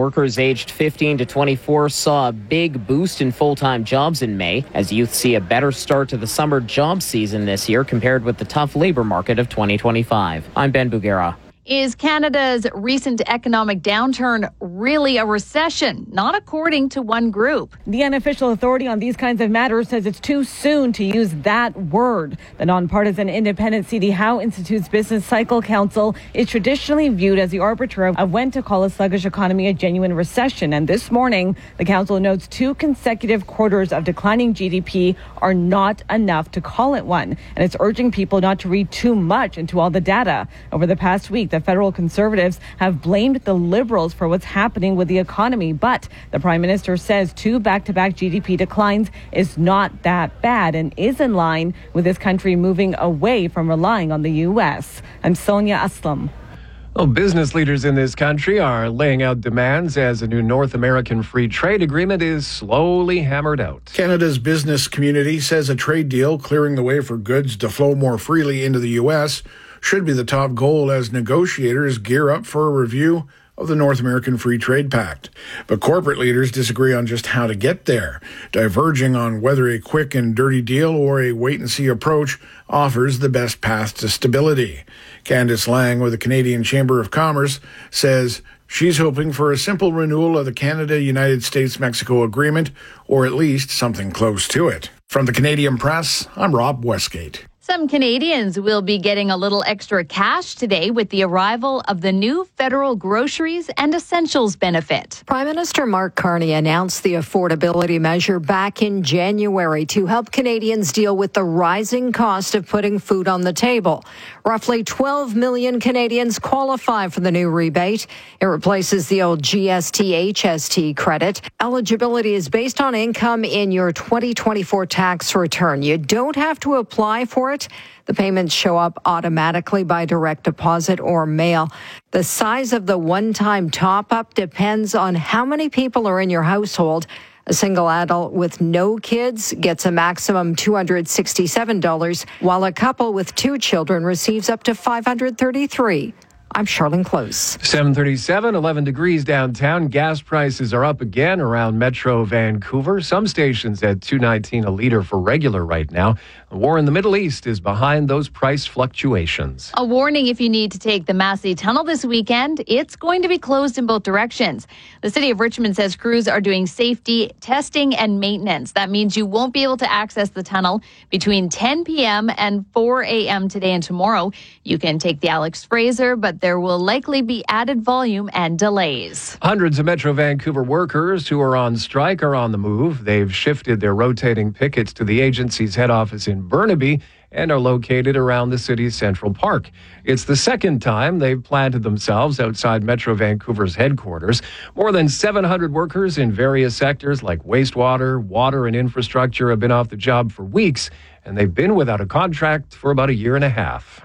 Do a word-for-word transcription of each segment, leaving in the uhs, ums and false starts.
Workers aged fifteen to twenty-four saw a big boost in full-time jobs in May as youth see a better start to the summer job season this year compared with the tough labor market of twenty twenty-five. I'm Ben Bugera. Is Canada's recent economic downturn really a recession? Not according to one group. The unofficial authority on these kinds of matters says it's too soon to use that word. The nonpartisan independent C D Howe Institute's Business Cycle Council is traditionally viewed as the arbiter of when to call a sluggish economy a genuine recession. And this morning, the council notes two consecutive quarters of declining G D P are not enough to call it one. And it's urging people not to read too much into all the data. Over the past week, the federal Conservatives have blamed the Liberals for what's happening with the economy. But the Prime Minister says two back-to-back G D P declines is not that bad and is in line with this country moving away from relying on the U S. I'm Sonia Aslam. Well, business leaders in this country are laying out demands as a new North American free trade agreement is slowly hammered out. Canada's business community says a trade deal clearing the way for goods to flow more freely into the U S should be the top goal as negotiators gear up for a review of the North American Free Trade Pact. But corporate leaders disagree on just how to get there, diverging on whether a quick and dirty deal or a wait-and-see approach offers the best path to stability. Candice Lang with the Canadian Chamber of Commerce says she's hoping for a simple renewal of the Canada-United States-Mexico agreement, or at least something close to it. From the Canadian Press, I'm Rob Westgate. Some Canadians will be getting a little extra cash today with the arrival of the new federal groceries and essentials benefit. Prime Minister Mark Carney announced the affordability measure back in January to help Canadians deal with the rising cost of putting food on the table. Roughly twelve million Canadians qualify for the new rebate. It replaces the old G S T H S T credit. Eligibility is based on income in your twenty twenty-four tax return. You don't have to apply for it. The payments show up automatically by direct deposit or mail. The size of the one-time top-up depends on how many people are in your household. A single adult with no kids gets a maximum two hundred sixty-seven dollars, while a couple with two children receives up to five hundred thirty-three dollars. I'm Charlene Close. seven thirty-seven, eleven degrees downtown. Gas prices are up again around Metro Vancouver. Some stations at two nineteen a liter for regular right now. The war in the Middle East is behind those price fluctuations. A warning if you need to take the Massey Tunnel this weekend. It's going to be closed in both directions. The City of Richmond says crews are doing safety testing and maintenance. That means you won't be able to access the tunnel between ten p.m. and four a.m. today and tomorrow. You can take the Alex Fraser, but there will likely be added volume and delays. Hundreds of Metro Vancouver workers who are on strike are on the move. They've shifted their rotating pickets to the agency's head office in Burnaby and are located around the city's Central Park. It's the second time they've planted themselves outside Metro Vancouver's headquarters. More than seven hundred workers in various sectors like wastewater, water, and infrastructure have been off the job for weeks, and they've been without a contract for about a year and a half.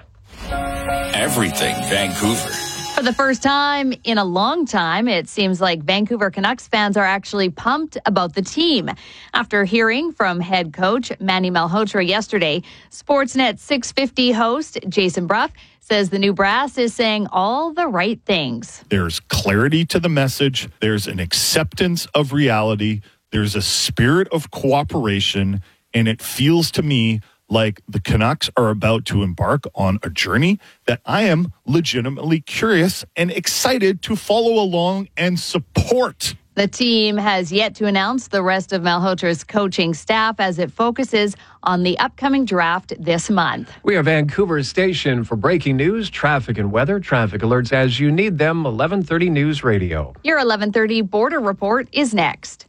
Everything Vancouver. For the first time in a long time, it seems like Vancouver Canucks fans are actually pumped about the team. After hearing from head coach Manny Malhotra yesterday, Sportsnet six fifty host Jason Brough says the new brass is saying all the right things. There's clarity to the message. There's an acceptance of reality. There's a spirit of cooperation. And it feels to me like the Canucks are about to embark on a journey that I am legitimately curious and excited to follow along and support. The team has yet to announce the rest of Malhotra's coaching staff as it focuses on the upcoming draft this month. We are Vancouver's station for breaking news, traffic and weather. Traffic alerts as you need them. eleven thirty News Radio. Your eleven thirty Border Report is next.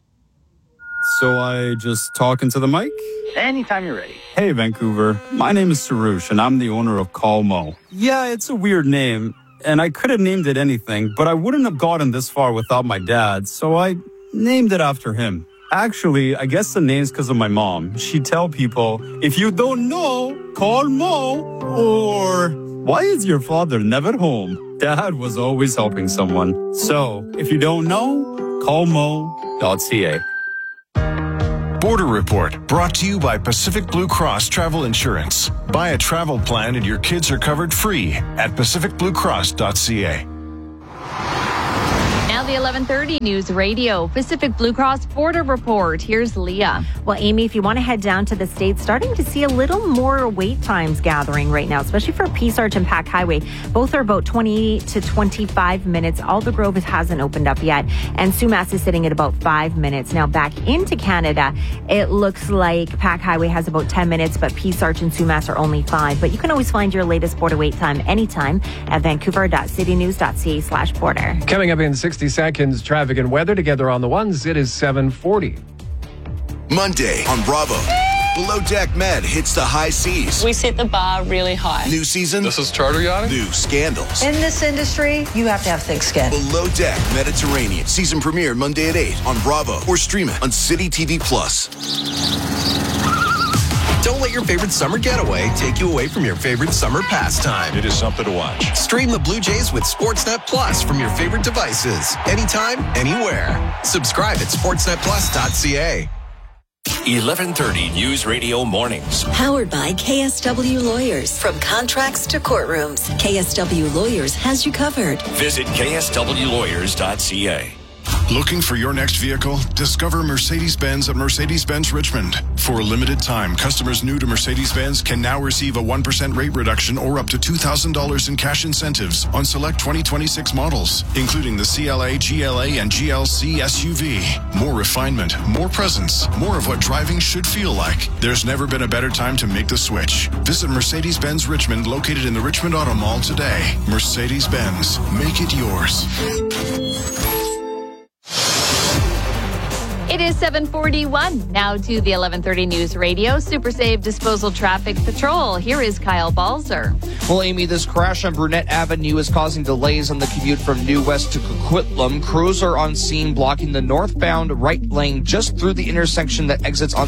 So I just talk into the mic? Anytime you're ready. Hey, Vancouver. My name is Sarush, and I'm the owner of Call Mo. Yeah, it's a weird name, and I could have named it anything, but I wouldn't have gotten this far without my dad, so I named it after him. Actually, I guess the name's because of my mom. She'd tell people, if you don't know, call Mo, or why is your father never home? Dad was always helping someone. So, if you don't know, call mo dot c a. Border Report, brought to you by Pacific Blue Cross Travel Insurance. Buy a travel plan and your kids are covered free at pacific blue cross dot c a. Now the eleven thirty News Radio Pacific Blue Cross Border Report. Here's Leah. Well, Amy, if you want to head down to the States, starting to see a little more wait times gathering right now, especially for Peace Arch and Pack Highway. Both are about twenty to twenty-five minutes. Alder Grove hasn't opened up yet, and Sumas is sitting at about five minutes. Now back into Canada, it looks like Pack Highway has about ten minutes, but Peace Arch and Sumas are only five. But you can always find your latest border wait time anytime at vancouver dot city news dot c a slash border. Coming up in sixty seconds, traffic and weather together on the ones. It is seven forty. Monday on Bravo. Below Deck Med hits the high seas. We set the bar really high. New season. This is charter yachting. New scandals. In this industry, you have to have thick skin. Below Deck Mediterranean. Season premiere Monday at eight on Bravo or stream it on City T V Plus. Don't let your favorite summer getaway take you away from your favorite summer pastime. It is something to watch. Stream the Blue Jays with Sportsnet Plus from your favorite devices. Anytime, anywhere. Subscribe at sportsnet plus dot c a. eleven thirty News Radio Mornings. Powered by K S W Lawyers. From contracts to courtrooms, K S W Lawyers has you covered. Visit k s w lawyers dot c a. Looking for your next vehicle? Discover Mercedes-Benz at Mercedes-Benz Richmond. For a limited time, customers new to Mercedes-Benz can now receive a one percent rate reduction or up to two thousand dollars in cash incentives on select twenty twenty-six models, including the C L A, G L A, and G L C S U V. More refinement, more presence, more of what driving should feel like. There's never been a better time to make the switch. Visit Mercedes-Benz Richmond, located in the Richmond Auto Mall today. Mercedes-Benz. Make it yours. It is seven forty-one. Now to the eleven thirty News Radio Super Save Disposal Traffic Patrol. Here is Kyle Balzer. Well, Amy, this crash on Brunette Avenue is causing delays on the commute from New West to Coquitlam. Crews are on scene blocking the northbound right lane just through the intersection that exits on